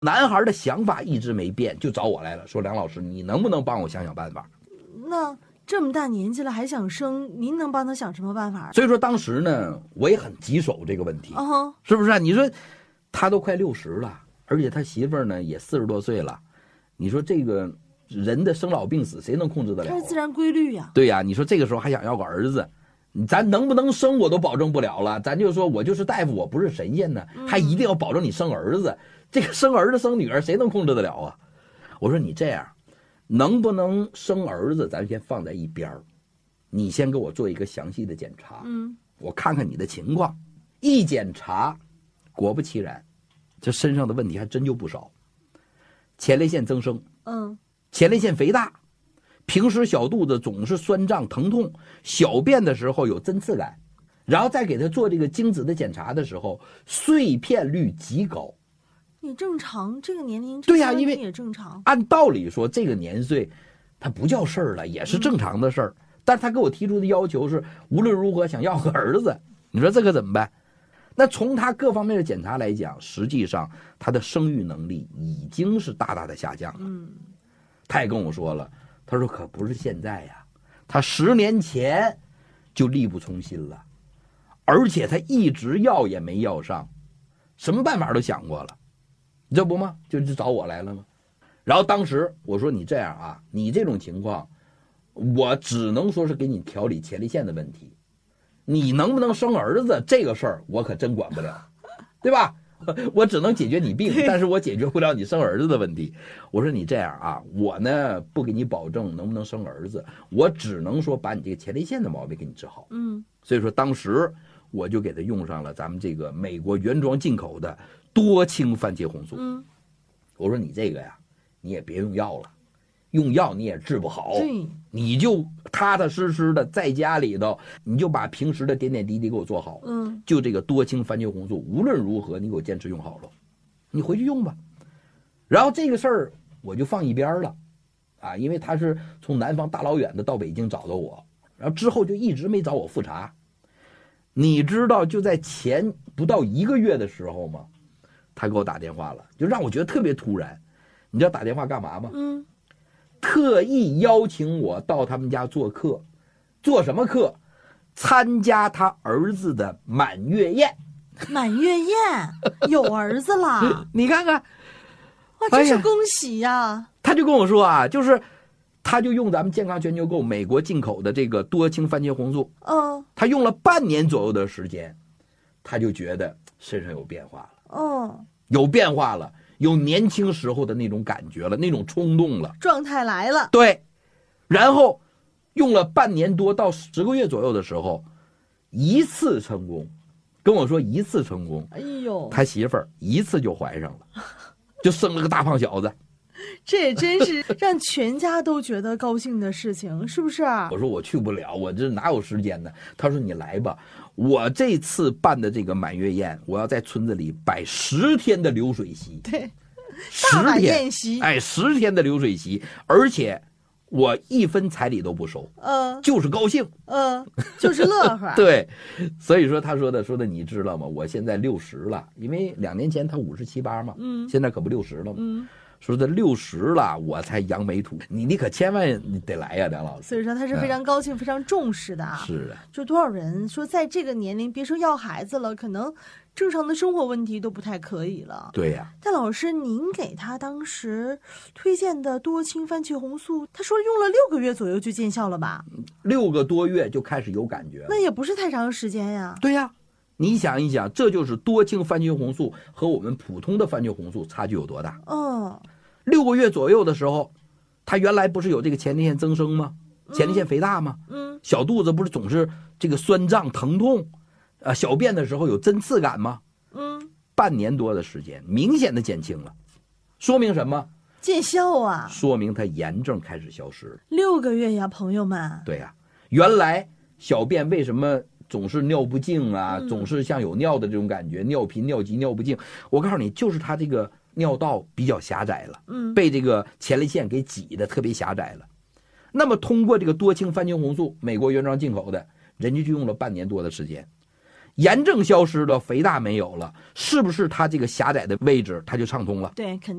男孩的想法一直没变，就找我来了，说梁老师，你能不能帮我想想办法？ 那这么大年纪了还想生，您能帮他想什么办法？ 所以说当时呢，我也很棘手这个问题，是不是啊？你说他都快60了，而且他媳妇儿呢也40多岁了，你说这个人的生老病死谁能控制得了？ 它是自然规律呀。 对呀，你说这个时候还想要个儿子，咱能不能生我都保证不了了，咱就说我就是大夫，我不是神仙呢，还一定要保证你生儿子，这个生儿子生女儿谁能控制得了啊？我说你这样，能不能生儿子咱先放在一边，你先给我做一个详细的检查，我看看你的情况。一检查，果不其然，这身上的问题还真就不少，前列腺增生，前列腺肥大，平时小肚子总是酸胀疼痛，小便的时候有针刺感，然后再给他做这个精子的检查的时候，碎片率极高。 你正常，这个年龄对呀，因为也正常。 按道理说这个年岁，他不叫事儿了，也是正常的事儿。但是他给我提出的要求是无论如何想要个儿子，你说这可怎么办？那从他各方面的检查来讲，实际上他的生育能力已经是大大的下降了。他也跟我说了，他说可不是现在呀，他10年前就力不从心了，而且他一直要也没要上，什么办法都想过了，这不吗？就找我来了吗？然后当时我说你这样啊，你这种情况我只能说是给你调理前列腺的问题，你能不能生儿子这个事儿我可真管不了，对吧？我只能解决你病，但是我解决不了你生儿子的问题。我说你这样啊，我呢不给你保证能不能生儿子，我只能说把你这个前列腺的毛病给你治好。所以说当时我就给他用上了咱们这个美国原装进口的多氢番茄红素。我说你这个呀，你也别用药了，用药你也治不好，你就踏踏实实的在家里头，你就把平时的点点滴滴给我做好。就这个多氢番茄红素，无论如何你给我坚持用好了，你回去用吧。然后这个事儿我就放一边了，啊，因为他是从南方大老远的到北京找到我，然后之后就一直没找我复查。你知道就在前不到1个月的时候吗？他给我打电话了，就让我觉得特别突然。你知道打电话干嘛吗？特意邀请我到他们家做客。做什么客？参加他儿子的满月宴。 满月宴有儿子啦你看看， 哇，真是恭喜呀！ 他就跟我说啊，就是他就用咱们健康全球购美国进口的这个多氢番茄红素，他用了半年左右的时间，他就觉得身上有变化了。有变化了，有年轻时候的那种感觉了，那种冲动了， 状态来了。 对，然后用了半年多到10个月左右的时候，一次成功，跟我说一次成功。 哎呦， 他媳妇儿一次就怀上了，就生了个大胖小子。 这也真是让全家都觉得高兴的事情，是不是啊？ 我说我去不了，我这哪有时间呢？他说你来吧，我这次办的这个满月宴，我要在村子里摆10天的流水席。 对，大碗宴席。 哎，10天的流水席，而且我1分彩礼都不收，就是高兴， 就是乐呵。 对，所以说他说的你知道吗？我现在60了，因为2年前他57、8嘛，现在可不60了吗？说这60了，我才扬眉吐，你可千万你得来呀，梁老师。 所以说他是非常高兴、非常重视的啊。 是的， 就多少人说在这个年龄，别说要孩子了，可能正常的生活问题都不太可以了。 对呀。 但老师，您给他当时推荐的多氢番茄红素，他说用了6个月左右就见效了吧 ？6个多月就开始有感觉了， 那也不是太长时间呀。 对呀。你想一想，这就是多氢番茄红素和我们普通的番茄红素差距有多大？6个月左右的时候，他原来不是有这个前列腺增生吗？前列腺肥大吗？小肚子不是总是这个酸胀疼痛，小便的时候有针刺感吗？半年多的时间，明显的减轻了，说明什么？ 见效啊！ 说明他炎症开始消失了。 6个月呀，朋友们。 对呀，原来小便为什么总是尿不尽啊，总是像有尿的这种感觉，尿频、尿急、尿不尽。我告诉你，就是他这个尿道比较狭窄了，被这个前列腺给挤得特别狭窄了。那么通过这个多氢番茄红素，美国原装进口的，人家就用了半年多的时间， 炎症消失了，肥大没有了，是不是他这个狭窄的位置他就畅通了？ 对，肯